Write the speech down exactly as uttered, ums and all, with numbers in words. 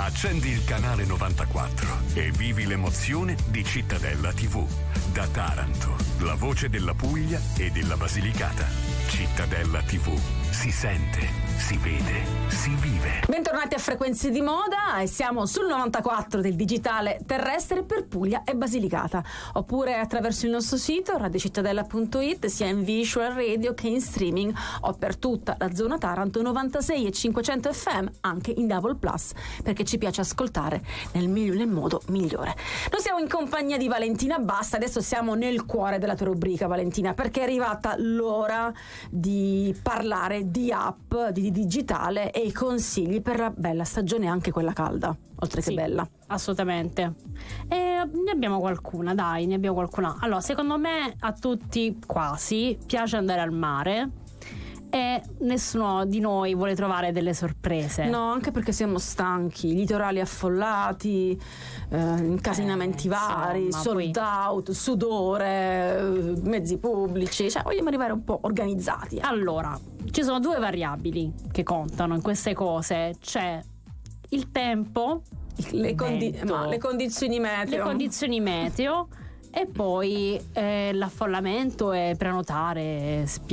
Accendi il canale novantaquattro e vivi l'emozione di Cittadella tivù. Da Taranto, la voce della Puglia e della Basilicata. Cittadella tivù. Si sente, si vede, si vive. Bentornati a Frequenze di Moda e siamo sul novantaquattro del digitale terrestre per Puglia e Basilicata, oppure attraverso il nostro sito radiocittadella punto it, sia in visual radio che in streaming, o per tutta la zona Taranto novantasei e cinquecento F M, anche in Double Plus, perché ci piace ascoltare nel, meglio, nel modo migliore. Noi siamo in compagnia di Valentina Basta, adesso siamo nel cuore della tua rubrica, Valentina, perché è arrivata l'ora di parlare di app, di, di digitale e i consigli per la bella stagione, anche quella calda, oltre che sì, bella. Assolutamente. E ne abbiamo qualcuna, dai, ne abbiamo qualcuna. Allora, secondo me a tutti quasi piace andare al mare e nessuno di noi vuole trovare delle sorprese. No, anche perché siamo stanchi, litorali affollati, eh, incasinamenti Eh, vari, insomma, sold poi- out, sudore, eh, mezzi pubblici, cioè vogliamo arrivare un po' organizzati. eh. Allora, ci sono due variabili che contano in queste cose. C'è il tempo, Le, condi- vento, ma le condizioni meteo. le condizioni meteo e poi eh, l'affollamento e prenotare,